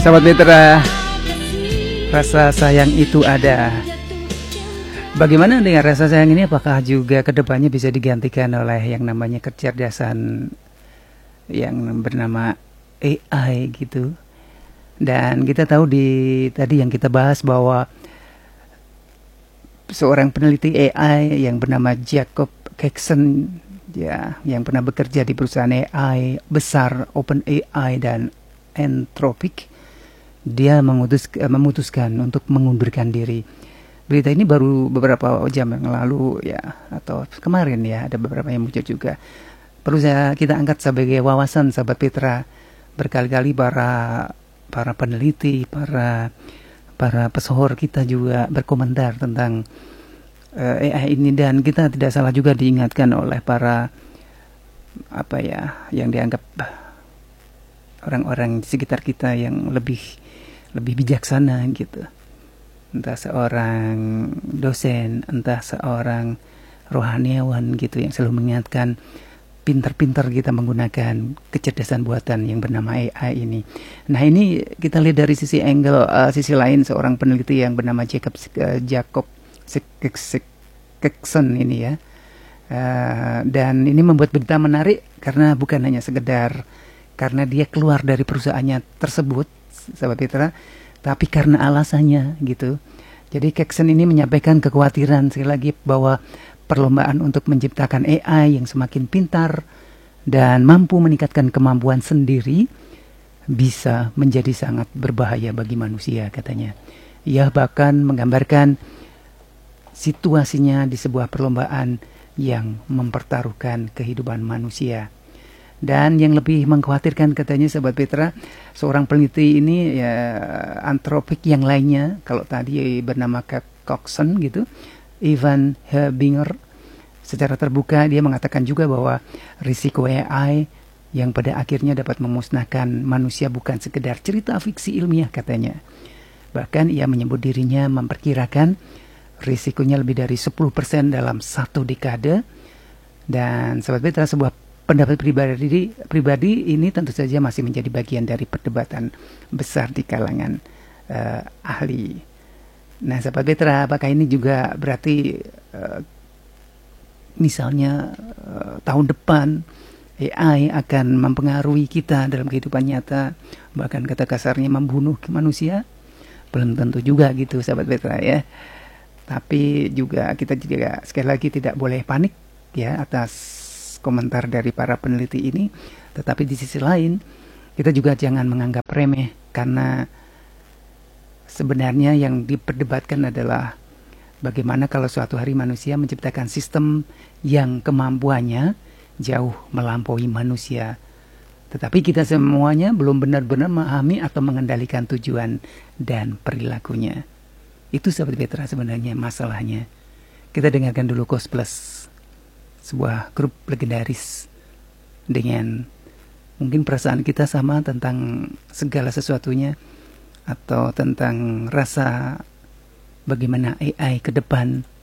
Sahabat Mitra, rasa sayang itu ada. Bagaimana dengan rasa sayang ini? Apakah juga kedepannya bisa digantikan oleh yang namanya kecerdasan yang bernama AI gitu? Dan kita tahu di tadi yang kita bahas bahwa seorang peneliti AI yang bernama Jacob Kekson, ya, yang pernah bekerja di perusahaan AI besar OpenAI dan Anthropic, dia memutuskan untuk mengundurkan diri. Berita ini baru beberapa jam yang lalu ya, atau kemarin ya, ada beberapa yang muncul juga. Perlu kita angkat sebagai wawasan sahabat Petra. Berkali-kali para peneliti, para pesohor kita juga berkomentar tentang AI ini, dan kita tidak salah juga diingatkan oleh para yang dianggap orang-orang di sekitar kita yang lebih bijaksana gitu. Entah seorang dosen, entah seorang rohaniawan gitu, yang selalu mengingatkan pintar-pintar kita menggunakan kecerdasan buatan yang bernama AI ini. Nah, ini kita lihat dari sisi sisi lain, seorang peneliti yang bernama Jacob Kekson ini ya. Dan ini membuat berita menarik karena bukan hanya sekedar karena dia keluar dari perusahaannya tersebut, sahabat Petra, tapi karena alasannya gitu. Jadi Kekson ini menyampaikan kekhawatiran sekali lagi bahwa perlombaan untuk menciptakan AI yang semakin pintar dan mampu meningkatkan kemampuan sendiri bisa menjadi sangat berbahaya bagi manusia, katanya. Ia bahkan menggambarkan situasinya di sebuah perlombaan yang mempertaruhkan kehidupan manusia. Dan yang lebih mengkhawatirkan, katanya sahabat Petra, seorang peneliti ini ya, Anthropic yang lainnya, kalau tadi bernama Coxon gitu, Ivan Herbinger, secara terbuka dia mengatakan juga bahwa risiko AI yang pada akhirnya dapat memusnahkan manusia bukan sekedar cerita fiksi ilmiah, katanya. Bahkan ia menyebut dirinya memperkirakan risikonya lebih dari 10% dalam satu dekade. Dan sahabat Petra, sebuah pendapat pribadi ini tentu saja masih menjadi bagian dari perdebatan besar di kalangan ahli. Nah, sahabat Petra, apakah ini juga berarti misalnya tahun depan AI akan mempengaruhi kita dalam kehidupan nyata, bahkan kata kasarnya membunuh manusia? Belum tentu juga gitu, sahabat Petra ya. Tapi juga kita juga sekali lagi tidak boleh panik ya atas komentar dari para peneliti ini. Tetapi di sisi lain kita juga jangan menganggap remeh, karena sebenarnya yang diperdebatkan adalah bagaimana kalau suatu hari manusia menciptakan sistem yang kemampuannya jauh melampaui manusia, tetapi kita semuanya belum benar-benar memahami atau mengendalikan tujuan dan perilakunya. Itu sahabat Petra sebenarnya masalahnya. Kita dengarkan dulu Coast Plus, sebuah grup legendaris, dengan mungkin perasaan kita sama tentang segala sesuatunya, atau tentang rasa bagaimana AI ke depan